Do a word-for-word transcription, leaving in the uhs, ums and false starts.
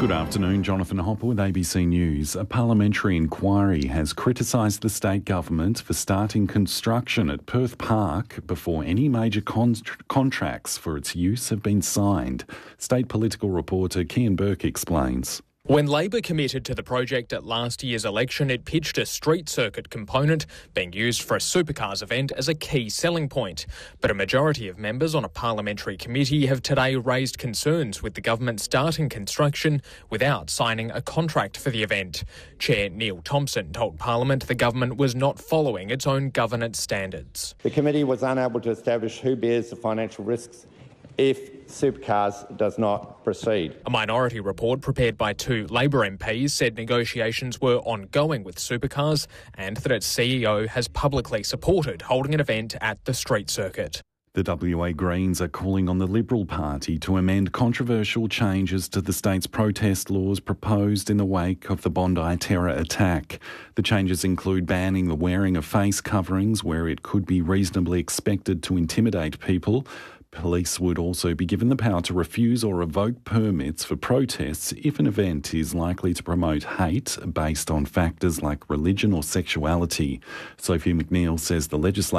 Good afternoon, Jonathan Hopper with A B C News. A parliamentary inquiry has criticised the state government for starting construction at Perth Park before any major con- contracts for its use have been signed. State political reporter Kian Burke explains. When Labor committed to the project at last year's election, it pitched a street circuit component being used for a supercars event as a key selling point. But a majority of members on a parliamentary committee have today raised concerns with the government starting construction without signing a contract for the event. Chair Neil Thompson told Parliament the government was not following its own governance standards. The committee was unable to establish who bears the financial risks if Supercars does not proceed. A minority report prepared by two Labor M Ps said negotiations were ongoing with Supercars and that its C E O has publicly supported holding an event at the street circuit. The W A Greens are calling on the Liberal Party to amend controversial changes to the state's protest laws proposed in the wake of the Bondi terror attack. The changes include banning the wearing of face coverings where it could be reasonably expected to intimidate people. Police would also be given the power to refuse or revoke permits for protests if an event is likely to promote hate based on factors like religion or sexuality. Sophie McNeil says the legislation